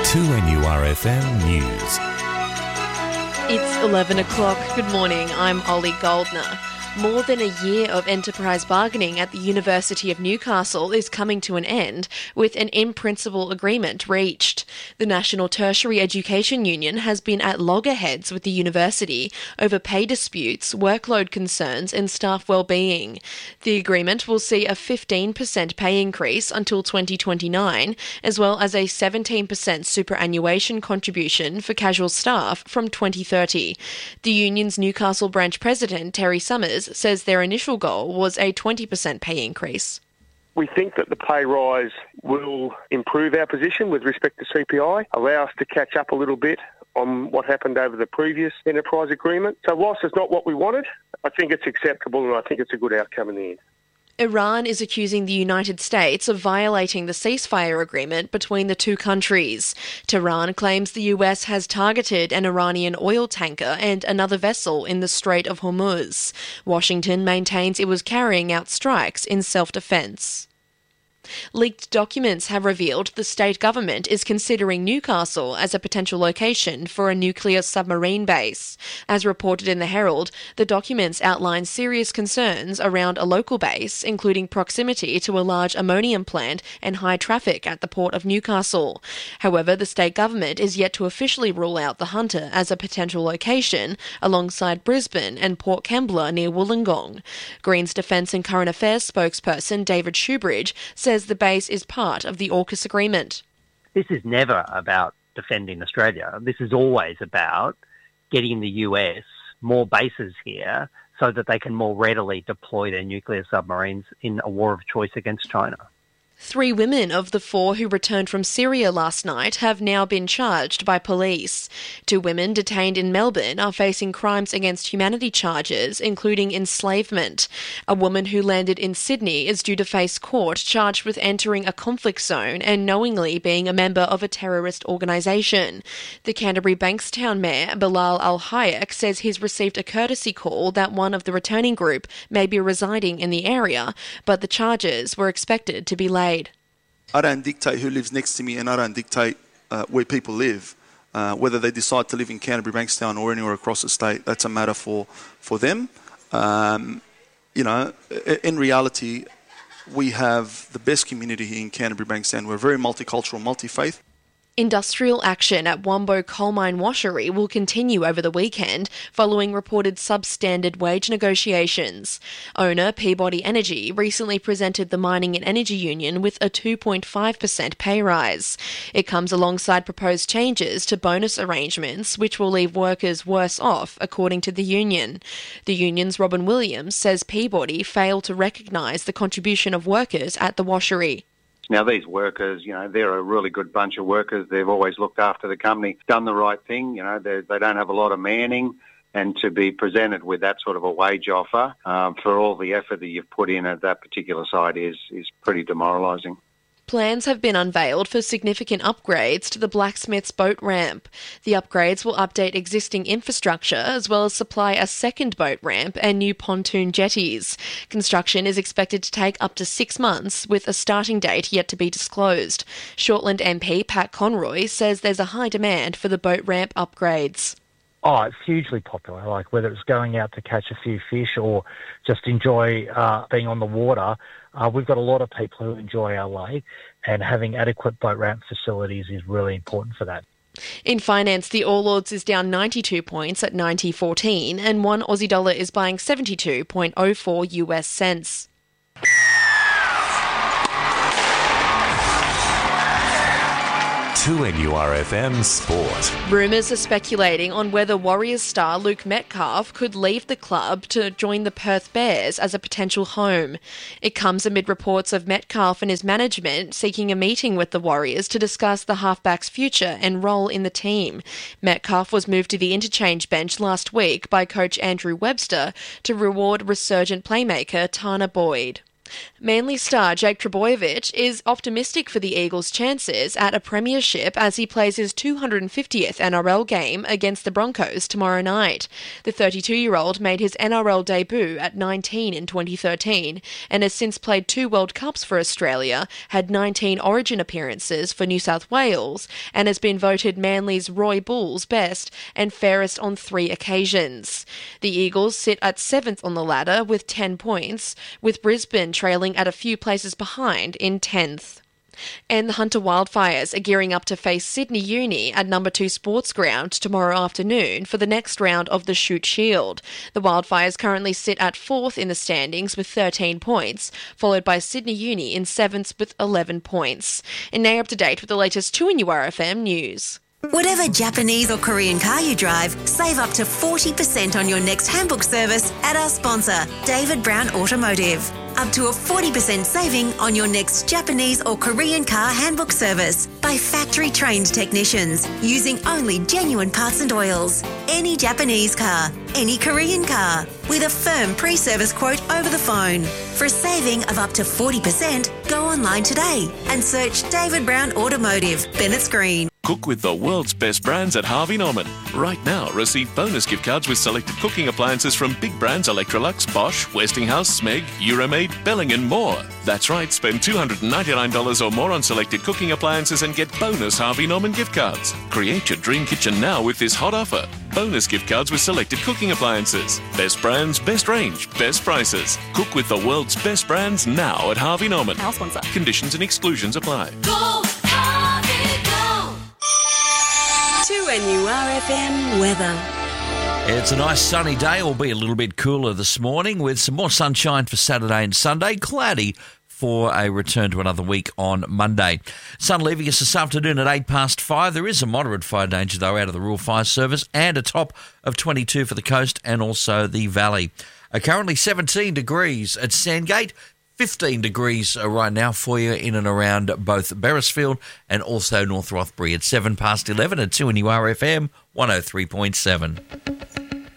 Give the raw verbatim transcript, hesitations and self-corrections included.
two N U R F M News. It's eleven o'clock. Good morning. I'm Ollie Goldner. More than a year of enterprise bargaining at the University of Newcastle is coming to an end, with an in-principle agreement reached. The National Tertiary Education Union has been at loggerheads with the university over pay disputes, workload concerns and staff well-being. The agreement will see a fifteen percent pay increase until twenty twenty-nine, as well as a seventeen percent superannuation contribution for casual staff from twenty thirty. The union's Newcastle branch president, Terry Summers, says their initial goal was a twenty percent pay increase. We think that the pay rise will improve our position with respect to C P I, allow us to catch up a little bit on what happened over the previous enterprise agreement. So whilst it's not what we wanted, I think it's acceptable and I think it's a good outcome in the end. Iran is accusing the United States of violating the ceasefire agreement between the two countries. Tehran claims the U S has targeted an Iranian oil tanker and another vessel in the Strait of Hormuz. Washington maintains it was carrying out strikes in self-defense. Leaked documents have revealed the state government is considering Newcastle as a potential location for a nuclear submarine base. As reported in the Herald, the documents outline serious concerns around a local base, including proximity to a large ammonium plant and high traffic at the port of Newcastle. However, the state government is yet to officially rule out the Hunter as a potential location, alongside Brisbane and Port Kembla near Wollongong. Greens Defence and Current Affairs spokesperson David Shoebridge says the base is part of the AUKUS agreement. This is never about defending Australia. This is always about getting the U S more bases here so that they can more readily deploy their nuclear submarines in a war of choice against China. Three women of the four who returned from Syria last night have now been charged by police. Two women detained in Melbourne are facing crimes against humanity charges, including enslavement. A woman who landed in Sydney is due to face court charged with entering a conflict zone and knowingly being a member of a terrorist organisation. The Canterbury Bankstown Mayor, Bilal Al-Hayek, says he's received a courtesy call that one of the returning group may be residing in the area, but the charges were expected to be laid. I don't dictate who lives next to me and I don't dictate uh, where people live. Uh, whether they decide to live in Canterbury Bankstown or anywhere across the state, that's a matter for, for them. Um, you know, in reality, we have the best community here in Canterbury Bankstown. We're very multicultural, multi-faith. Industrial action at Wombo Coal Mine Washery will continue over the weekend following reported substandard wage negotiations. Owner Peabody Energy recently presented the Mining and Energy Union with a two point five percent pay rise. It comes alongside proposed changes to bonus arrangements which will leave workers worse off, according to the union. The union's Robin Williams says Peabody failed to recognise the contribution of workers at the washery. Now, these workers, you know, they're a really good bunch of workers. They've always looked after the company, done the right thing. You know, they they don't have a lot of manning. And to be presented with that sort of a wage offer um, for all the effort that you've put in at that particular site is, is pretty demoralising. Plans have been unveiled for significant upgrades to the Blacksmiths boat ramp. The upgrades will update existing infrastructure as well as supply a second boat ramp and new pontoon jetties. Construction is expected to take up to six months, with a starting date yet to be disclosed. Shortland M P Pat Conroy says there's a high demand for the boat ramp upgrades. Oh, it's hugely popular, like whether it's going out to catch a few fish or just enjoy uh, being on the water. Uh, we've got a lot of people who enjoy our lake, and having adequate boat ramp facilities is really important for that. In finance, the All Ords is down ninety-two points at ninety fourteen, and one Aussie dollar is buying seventy-two point oh four U S cents. two N U R F M Sport. Rumours are speculating on whether Warriors star Luke Metcalf could leave the club to join the Perth Bears as a potential home. It comes amid reports of Metcalf and his management seeking a meeting with the Warriors to discuss the halfback's future and role in the team. Metcalf was moved to the interchange bench last week by coach Andrew Webster to reward resurgent playmaker Tana Boyd. Manly star Jake Trbojevic is optimistic for the Eagles' chances at a premiership as he plays his two hundred fiftieth N R L game against the Broncos tomorrow night. The thirty-two-year-old made his N R L debut at nineteen in twenty thirteen and has since played two World Cups for Australia, had nineteen Origin appearances for New South Wales, and has been voted Manly's Roy Bulls best and fairest on three occasions. The Eagles sit at seventh on the ladder with ten points, with Brisbane trailing at a few places behind in tenth. And the Hunter Wildfires are gearing up to face Sydney Uni at number two Sports Ground tomorrow afternoon for the next round of the Shute Shield. The Wildfires currently sit at fourth in the standings with thirteen points, followed by Sydney Uni in seventh with eleven points. And now up to date with the latest two N U R F M news. Whatever Japanese or Korean car you drive, save up to forty percent on your next handbook service at our sponsor, David Brown Automotive. Up to a forty percent saving on your next Japanese or Korean car handbook service by factory-trained technicians using only genuine parts and oils. Any Japanese car, any Korean car, with a firm pre-service quote over the phone. For a saving of up to forty percent, go online today and search David Brown Automotive, Bennett's Green. Cook with the world's best brands at Harvey Norman. Right now, receive bonus gift cards with selected cooking appliances from big brands Electrolux, Bosch, Westinghouse, Smeg, Euromaid, Belling and more. That's right, spend two hundred ninety-nine dollars or more on selected cooking appliances and get bonus Harvey Norman gift cards. Create your dream kitchen now with this hot offer. Bonus gift cards with selected cooking appliances. Best brands, best range, best prices. Cook with the world's best brands now at Harvey Norman. Our sponsor. Conditions and exclusions apply. Go, Harvey, go! two N U R F M weather. It's a nice sunny day, albeit a little bit cooler this morning, with some more sunshine for Saturday and Sunday. Cloudy for a return to another week on Monday. Sun leaving us this afternoon at eight past five. There is a moderate fire danger, though, out of the Rural Fire Service, and a top of twenty-two for the coast and also the valley. Uh, currently seventeen degrees at Sandgate. fifteen degrees right now for you in and around both Beresfield and also North Rothbury at seven past eleven at two N U R F M one oh three point seven.